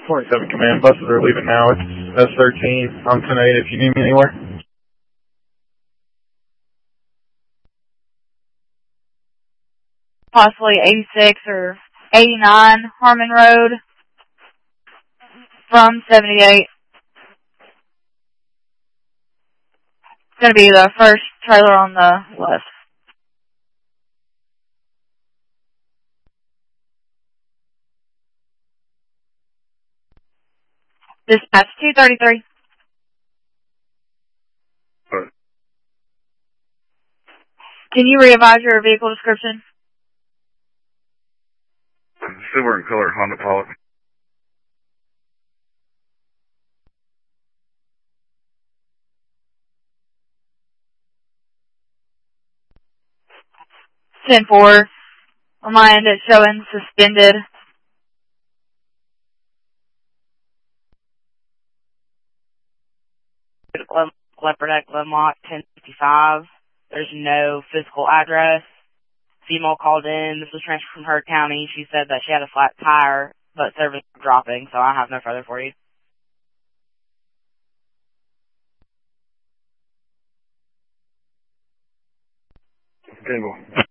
27 command, buses are leaving now. It's S13 on 10-8 if you need me anywhere. Possibly 86 or 89 Harmon Road from 78. It's going to be the first trailer on the list. Dispatch 233. What? Can you re-advise your vehicle description? Silver in color, Honda Pilot. Ten four. On my end, it's showing suspended. Leopard X Glenlock 1055. There's no physical address. Female called in. This was transferred from Heard County. She said that she had a flat tire, but service was dropping, so I have no further for you. Bingo.